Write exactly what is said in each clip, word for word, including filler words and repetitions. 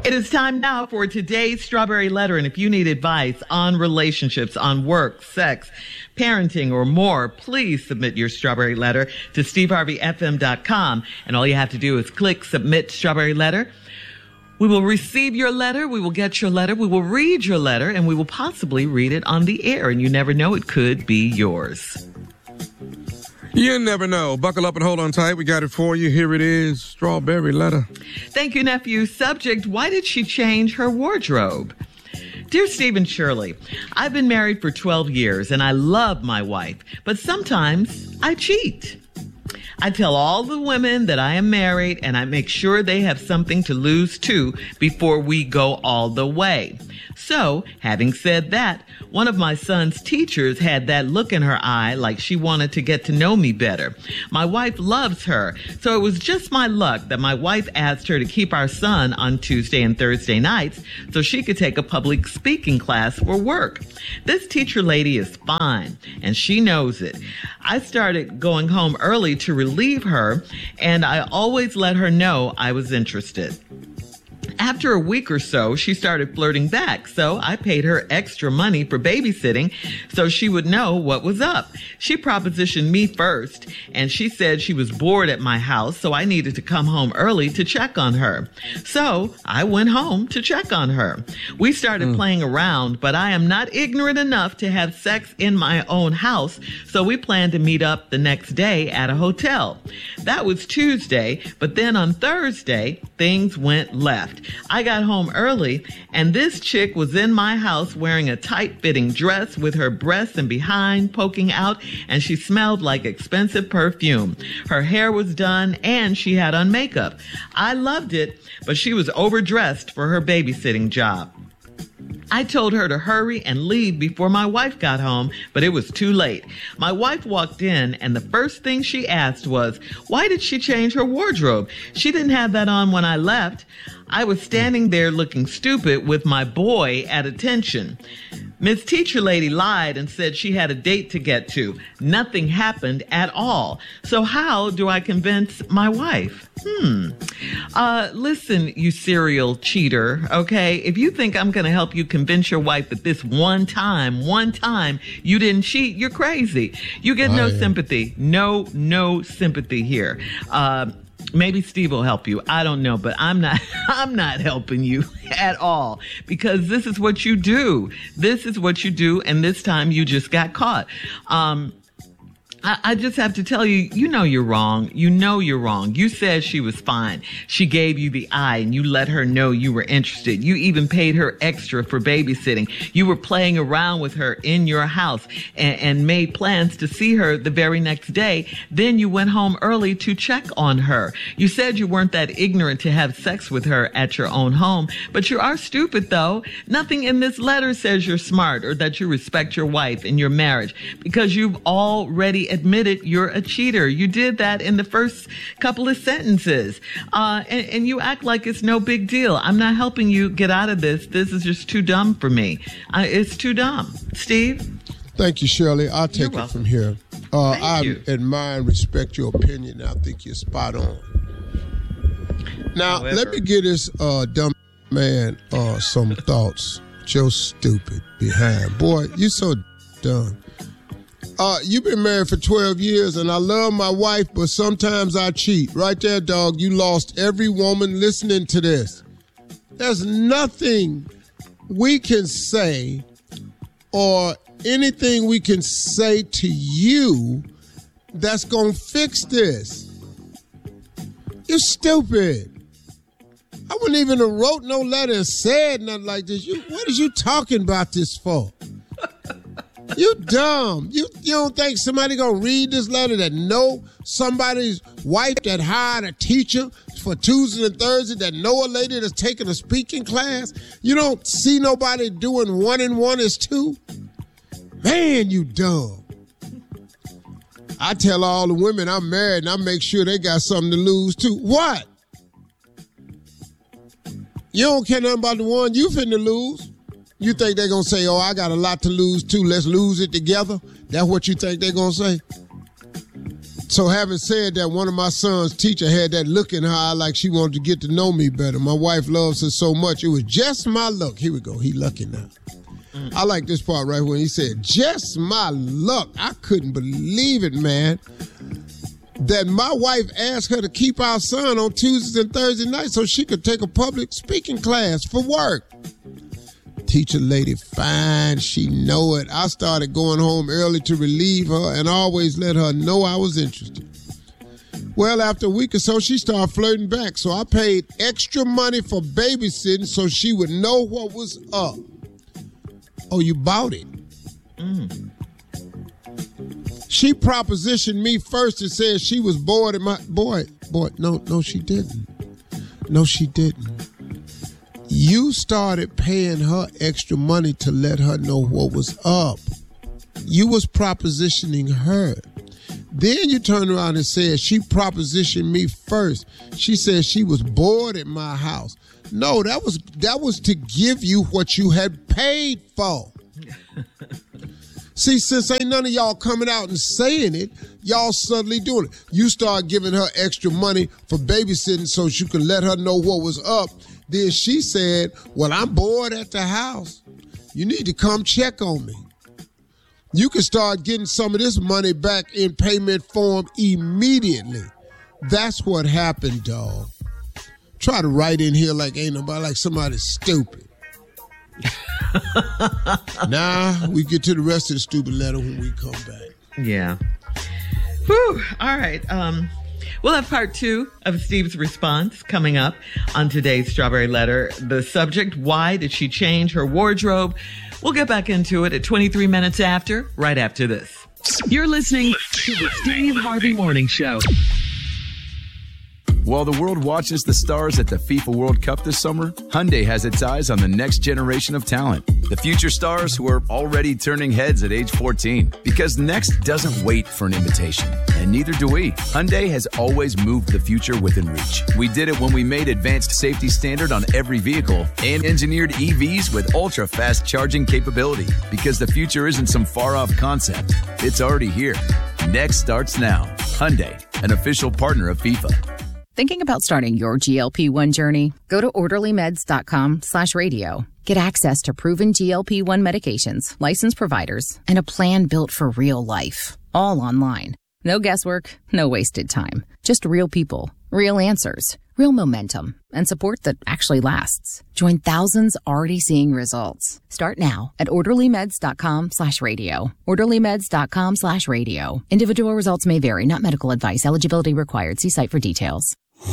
It is time now for today's Strawberry Letter. And if you need advice on relationships, on work, sex, parenting, or more, please submit your Strawberry Letter to steve harvey f m dot com. And all you have to do is click Submit Strawberry Letter. We will receive your letter. We will get your letter. We will read your letter, and we will possibly read it on the air. And you never know, it could be yours. You never know. Buckle up and hold on tight. We got it for you. Here it is. Strawberry Letter. Thank you, nephew. Subject: why did she change her wardrobe? Dear Steve and Shirley, I've been married for twelve years and I love my wife, but sometimes I cheat. I tell all the women that I am married and I make sure they have something to lose too before we go all the way. So, having said that, one of my son's teachers had that look in her eye like she wanted to get to know me better. My wife loves her, so it was just my luck that my wife asked her to keep our son on Tuesday and Thursday nights so she could take a public speaking class for work. This teacher lady is fine, and she knows it. I started going home early to relieve her, and I always let her know I was interested. After a week or so, she started flirting back, so I paid her extra money for babysitting so she would know what was up. She propositioned me first, and she said she was bored at my house, so I needed to come home early to check on her. So I went home to check on her. We started mm. playing around, but I am not ignorant enough to have sex in my own house, so we planned to meet up the next day at a hotel. That was Tuesday, but then on Thursday, things went left. I got home early, and this chick was in my house wearing a tight-fitting dress with her breasts and behind poking out, and she smelled like expensive perfume. Her hair was done, and she had on makeup. I loved it, but she was overdressed for her babysitting job. I told her to hurry and leave before my wife got home, but it was too late. My wife walked in, and the first thing she asked was, why did she change her wardrobe? She didn't have that on when I left. I was standing there looking stupid with my boy at attention. Miss Teacher Lady lied and said she had a date to get to. Nothing happened at all. So how do I convince my wife? Hmm. Uh, listen, you serial cheater, okay? If you think I'm going to help you convince your wife that this one time, one time you didn't cheat, you're crazy. You get no sympathy. No, no sympathy here. Uh, Maybe Steve will help you. I don't know, but I'm not, I'm not helping you at all because this is what you do. This is what you do. And this time you just got caught. Um, I, I just have to tell you, you know you're wrong. You know you're wrong. You said she was fine. She gave you the eye and you let her know you were interested. You even paid her extra for babysitting. You were playing around with her in your house and, and made plans to see her the very next day. Then you went home early to check on her. You said you weren't that ignorant to have sex with her at your own home, but you are stupid though. Nothing in this letter says you're smart or that you respect your wife and your marriage because you've already admitted you're a cheater. You did that in the first couple of sentences. Uh, and, and you act like it's no big deal. I'm not helping you get out of this. This is just too dumb for me. Uh, it's too dumb. Steve? Thank you, Shirley. I'll take You're it from here. Uh, Thank I you. admire and respect your opinion. I think you're spot on. Now, However. let me give this uh, dumb man uh, some thoughts. Joe stupid behind. Boy, you so dumb. Uh, you've been married for twelve years, and I love my wife, but sometimes I cheat. Right there, dog, you lost every woman listening to this. There's nothing we can say or anything we can say to you that's going to fix this. You're stupid. I wouldn't even have wrote no letter and said nothing like this. You, what is you talking about this for? You dumb. You you don't think somebody gonna read this letter that know somebody's wife that hired a teacher for Tuesday and Thursday, that know a lady that's taking a speaking class? You don't see nobody doing one and one is two? Man, you dumb. I tell all the women I'm married and I make sure they got something to lose too. What? You don't care nothing about the one you finna lose. You think they're going to say, oh, I got a lot to lose, too. Let's lose it together? That's what you think they're going to say? So having said that, one of my son's teacher had that look in her eye like she wanted to get to know me better. My wife loves her so much. It was just my luck. Here we go. He lucky now. Mm. I like this part right when he said, just my luck. I couldn't believe it, man, that my wife asked her to keep our son on Tuesdays and Thursday nights so she could take a public speaking class for work. Teacher lady fine, she know it. I started going home early to relieve her and always let her know I was interested. Well, after a week or so, she started flirting back, so I paid extra money for babysitting so she would know what was up. Oh, you bought it? Mm. She propositioned me first and said she was bored at my... Boy, boy, no, no, she didn't. No, she didn't. You started paying her extra money to let her know what was up. You was propositioning her. Then you turned around and said she propositioned me first. She said she was bored at my house. No, that was that was to give you what you had paid for. See, since ain't none of y'all coming out and saying it, y'all suddenly doing it. You start giving her extra money for babysitting so she can let her know what was up. Then she said, well, I'm bored at the house. You need to come check on me. You can start getting some of this money back in payment form immediately. That's what happened, dog. Try to write in here like ain't nobody, like somebody's stupid. Nah, we get to the rest of the stupid letter when we come back. Yeah. Whew. All right. Um, we'll have part two of Steve's response coming up on today's Strawberry Letter. The subject, why did she change her wardrobe? We'll get back into it at twenty-three minutes after, right after this. You're listening to the Steve Harvey Morning Show. While the world watches the stars at the FIFA World Cup this summer, Hyundai has its eyes on the next generation of talent. The future stars who are already turning heads at age fourteen. Because next doesn't wait for an invitation, and neither do we. Hyundai has always moved the future within reach. We did it when we made advanced safety standard on every vehicle and engineered E Vs with ultra-fast charging capability. Because the future isn't some far-off concept. It's already here. Next starts now. Hyundai, an official partner of FIFA. Thinking about starting your G L P one journey? Go to orderly meds dot com slash radio. Get access to proven G L P one medications, licensed providers, and a plan built for real life. All online. No guesswork, no wasted time. Just real people, real answers, real momentum, and support that actually lasts. Join thousands already seeing results. Start now at orderly meds dot com slash radio. orderly meds dot com slash radio. Individual results may vary, not medical advice. Eligibility required. See site for details.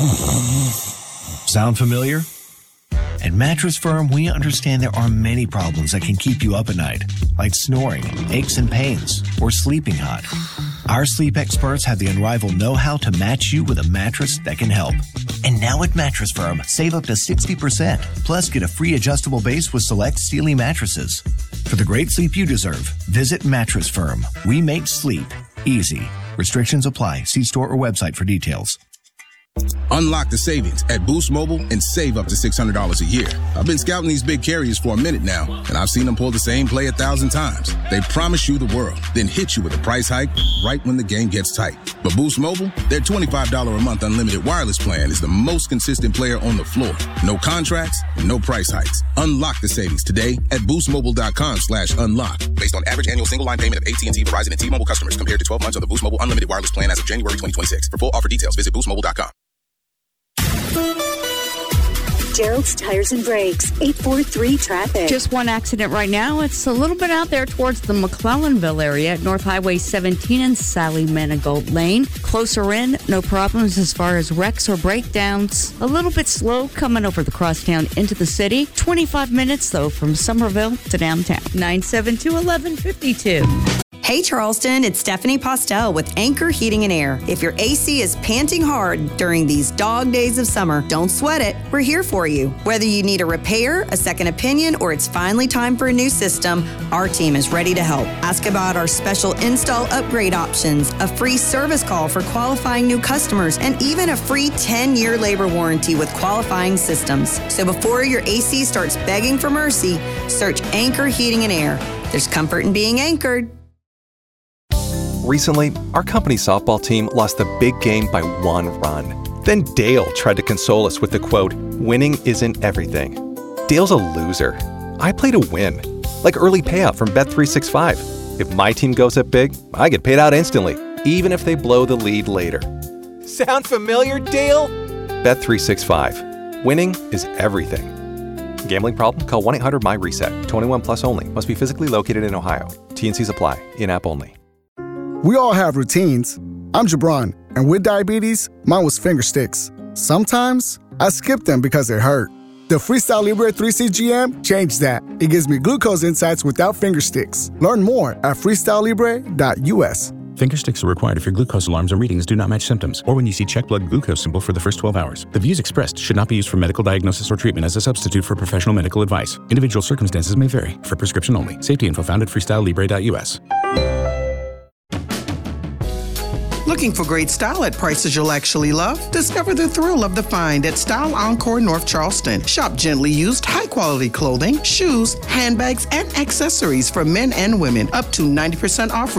Sound familiar? At Mattress Firm, we understand there are many problems that can keep you up at night, like snoring, aches and pains, or sleeping hot. Our sleep experts have the unrivaled know-how to match you with a mattress that can help. And now at Mattress Firm, save up to sixty percent, plus get a free adjustable base with select Sealy mattresses. For the great sleep you deserve, visit Mattress Firm. We make sleep easy. Restrictions apply. See store or website for details. Unlock the savings at Boost Mobile and save up to six hundred dollars a year. I've been scouting these big carriers for a minute now, and I've seen them pull the same play a thousand times. They promise you the world, then hit you with a price hike right when the game gets tight. But Boost Mobile, their twenty-five dollars a month unlimited wireless plan is the most consistent player on the floor. No contracts and no price hikes. Unlock the savings today at boostmobile.com slash unlock. Based on average annual single line payment of A T and T, Verizon, and T-Mobile customers compared to twelve months of the Boost Mobile unlimited wireless plan as of January twenty twenty-six. For full offer details, visit boost mobile dot com. Gerald's Tires and Brakes, eight four three traffic. Just one accident right now. It's a little bit out there towards the McClellanville area at North Highway seventeen and Sally Manigault Lane. Closer in, no problems as far as wrecks or breakdowns. A little bit slow coming over the crosstown into the city. twenty-five minutes, though, from Somerville to downtown. nine seven two, eleven fifty-two. Hey Charleston, it's Stephanie Postel with Anchor Heating and Air. If your A C is panting hard during these dog days of summer, don't sweat it. We're here for you. Whether you need a repair, a second opinion, or it's finally time for a new system, our team is ready to help. Ask about our special install upgrade options, a free service call for qualifying new customers, and even a free ten-year labor warranty with qualifying systems. So before your A C starts begging for mercy, search Anchor Heating and Air. There's comfort in being anchored. Recently, our company's softball team lost the big game by one run. Then Dale tried to console us with the quote, "Winning isn't everything." Dale's a loser. I play to win. Like early payout from Bet three sixty-five. If my team goes up big, I get paid out instantly, even if they blow the lead later. Sound familiar, Dale? Bet three sixty-five. Winning is everything. Gambling problem? Call one eight hundred M Y reset. twenty-one plus only. Must be physically located in Ohio. T N Cs apply. In-app only. We all have routines. I'm Jabron, and with diabetes, mine was finger sticks. Sometimes I skip them because it hurt. The Freestyle Libre three C G M changed that. It gives me glucose insights without finger sticks. Learn more at freestyle libre dot U S. Finger sticks are required if your glucose alarms or readings do not match symptoms, or when you see check blood glucose symbol for the first twelve hours. The views expressed should not be used for medical diagnosis or treatment as a substitute for professional medical advice. Individual circumstances may vary. For prescription only. Safety info found at freestyle libre dot U S. Looking for great style at prices you'll actually love? Discover the thrill of the find at Style Encore North Charleston. Shop gently used, high-quality clothing, shoes, handbags, and accessories for men and women. Up to ninety percent off